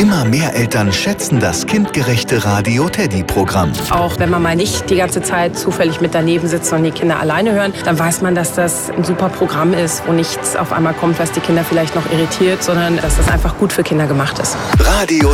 Immer mehr Eltern schätzen das kindgerechte Radio Teddy-Programm. Auch wenn man mal nicht die ganze Zeit zufällig mit daneben sitzt und die Kinder alleine hören, dann weiß man, dass das ein super Programm ist, wo nichts auf einmal kommt, was die Kinder vielleicht noch irritiert, sondern dass das einfach gut für Kinder gemacht ist. Radio